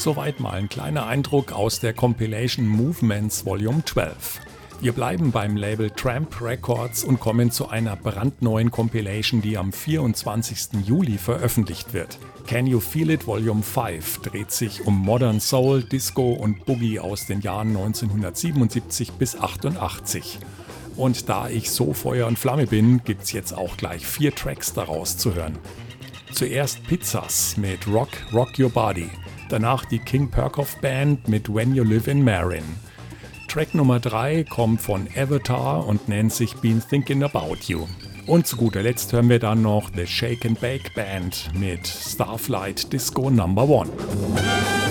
Soweit mal ein kleiner Eindruck aus der Compilation Movements Volume 12. Wir bleiben beim Label Tramp Records und kommen zu einer brandneuen Compilation, die am 24. Juli veröffentlicht wird. Can You Feel It Volume 5 dreht sich um Modern Soul, Disco und Boogie aus den Jahren 1977 bis 88. Und da ich so Feuer und Flamme bin, gibt's jetzt auch gleich 4 Tracks daraus zu hören. Zuerst Pizzas mit Rock Your Body, danach die King Perkoff Band mit When You Live in Marin. Track Nummer 3 kommt von Avatar und nennt sich Been Thinking About You. Und zu guter Letzt hören wir dann noch The Shake and Bake Band mit Starflight Disco No. 1.